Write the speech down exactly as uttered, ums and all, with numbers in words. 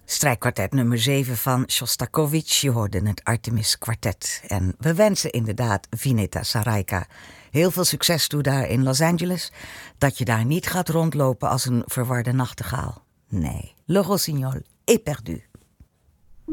Strijkkwartet nummer zeven van Shostakovich. Je hoorde het Artemis Kwartet. En we wensen inderdaad Vineta Sarayka heel veel succes toe daar in Los Angeles. Dat je daar niet gaat rondlopen als een verwarde nachtegaal. Nee, le rossignol est perdu.